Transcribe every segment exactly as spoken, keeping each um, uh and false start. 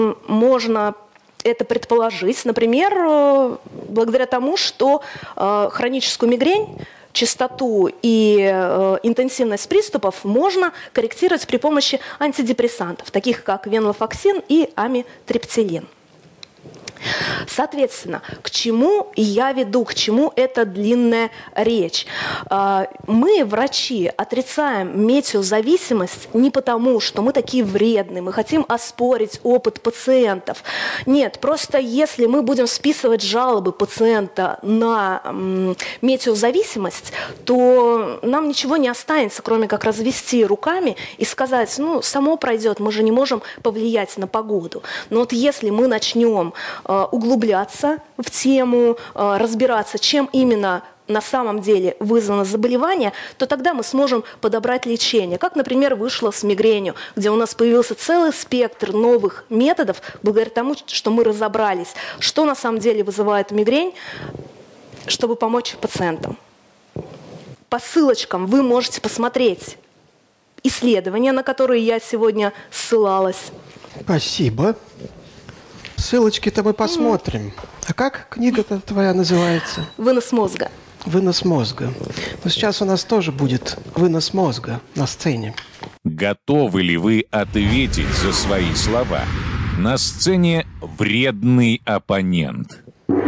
можно это предположить, например, благодаря тому, что хроническую мигрень, частоту и э, интенсивность приступов можно корректировать при помощи антидепрессантов, таких как венлофоксин и амитриптилин. Соответственно, к чему я веду, к чему эта длинная речь? Мы, врачи, отрицаем метиозависимость не потому, что мы такие вредные, мы хотим оспорить опыт пациентов. Нет, просто если мы будем списывать жалобы пациента на метиозависимость, то нам ничего не останется, кроме как развести руками и сказать, ну, само пройдет, мы же не можем повлиять на погоду. Но вот если мы начнем углубляться в тему, разбираться, чем именно на самом деле вызвано заболевание, то тогда мы сможем подобрать лечение. Как, например, вышло с мигренью, где у нас появился целый спектр новых методов, благодаря тому, что мы разобрались, что на самом деле вызывает мигрень, чтобы помочь пациентам. По ссылочкам вы можете посмотреть исследования, на которые я сегодня ссылалась. Спасибо. Ссылочки-то мы посмотрим. А как книга-то твоя называется? «Вынос мозга». «Вынос мозга». Но сейчас у нас тоже будет вынос мозга на сцене. Готовы ли вы ответить за свои слова? На сцене вредный оппонент.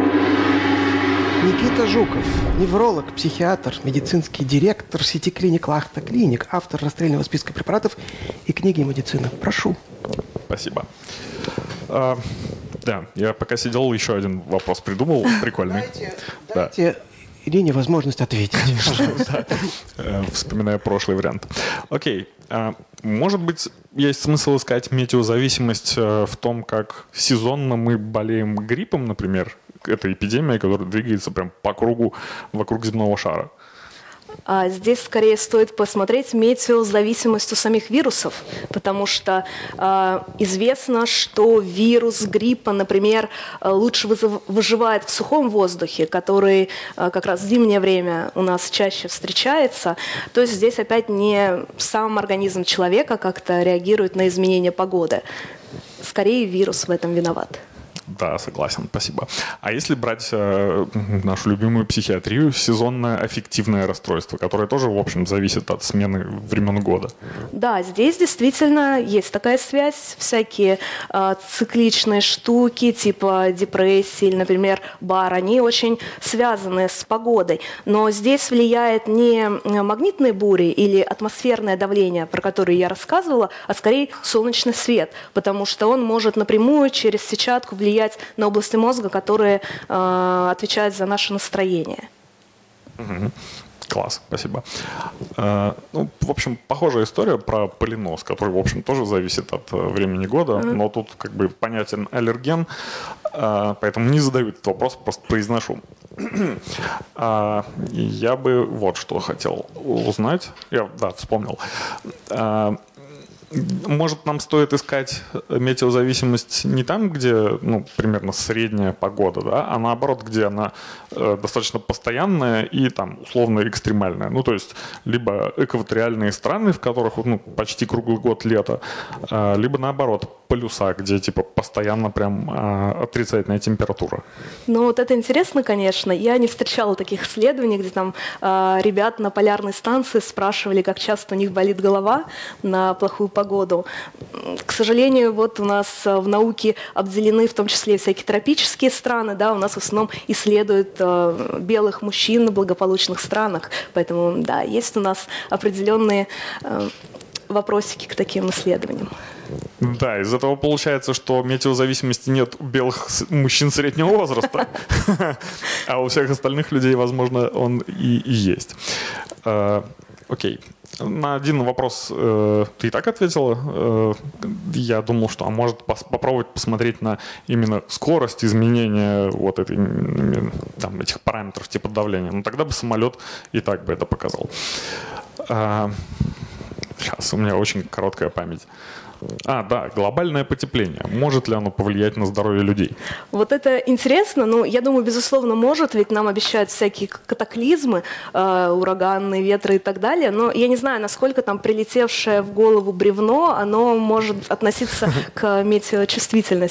Никита Жуков, невролог, психиатр, медицинский директор сети клиник «Лахта Клиник», автор расстрельного списка препаратов и книги «Медицина». Прошу. Спасибо. А, да, я пока сидел, еще один вопрос придумал, прикольный. Дайте, да. дайте Ирине возможность ответить. Вспоминая прошлый вариант. Окей. Может быть, есть смысл искать метеозависимость в том, как сезонно мы болеем гриппом, например? Это эпидемия, которая двигается прям по кругу вокруг земного шара. А здесь скорее стоит посмотреть метеозависимость у самих вирусов, потому что э, известно, что вирус гриппа, например, лучше выживает в сухом воздухе, который э, как раз в зимнее время у нас чаще встречается. То есть здесь опять не сам организм человека как-то реагирует на изменения погоды. Скорее вирус в этом виноват. Да, согласен, спасибо. А если брать э, нашу любимую психиатрию, сезонное аффективное расстройство, которое тоже, в общем, зависит от смены времен года? Да, здесь действительно есть такая связь. Всякие э, цикличные штуки, типа депрессии или, например, бар, они очень связаны с погодой. Но здесь влияет не магнитные бури или атмосферное давление, про которые я рассказывала, а скорее солнечный свет, потому что он может напрямую через сетчатку влиять на области мозга, которые э, отвечают за наше настроение. Угу. Класс, спасибо. Э, ну, в общем, похожая история про полинос, который, в общем, тоже зависит от времени года, mm-hmm. но тут как бы понятен аллерген, э, поэтому не задаю этот вопрос, просто произношу. э, я бы вот что хотел узнать. Я, да, вспомнил. Э, Может, нам стоит искать метеозависимость не там, где, ну, примерно средняя погода, да, а наоборот, где она э, достаточно постоянная и там условно экстремальная. Ну, то есть, либо экваториальные страны, в которых, ну, почти круглый год лето, э, либо наоборот, полюса, где типа постоянно прям э, отрицательная температура. Ну, вот это интересно, конечно. Я не встречала таких исследований, где там э, ребят на полярной станции спрашивали, как часто у них болит голова на плохую погоду. Погоду. К сожалению, вот у нас в науке обделены в том числе всякие тропические страны, да, у нас в основном исследуют э, белых мужчин в благополучных странах, поэтому, да, есть у нас определенные э, вопросики к таким исследованиям. Да, из этого получается, что метеозависимости нет у белых мужчин среднего возраста, а у всех остальных людей, возможно, он и есть. Окей. На один вопрос э, ты и так ответила. Э, я думал, что а может пос- попробовать посмотреть на именно скорость изменения вот этой, там, этих параметров типа давления. Но тогда бы самолет и так бы это показал. Э, сейчас, у меня очень короткая память. А, да, глобальное потепление. Может ли оно повлиять на здоровье людей? Вот это интересно. Ну, я думаю, безусловно, может, ведь нам обещают всякие катаклизмы, э, ураганные ветры и так далее. Но я не знаю, насколько там прилетевшее в голову бревно, оно может относиться к метеочувствительности.